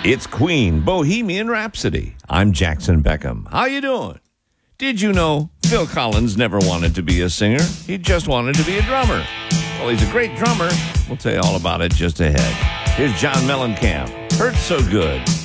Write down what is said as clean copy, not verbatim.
It's Queen Bohemian Rhapsody. I'm Jackson Beckham. How you doing? Did you know Phil Collins never wanted to be a singer? He just wanted to be a drummer. Well, he's a great drummer. We'll tell you all about it just ahead. Here's John Mellencamp. Hurt So Good.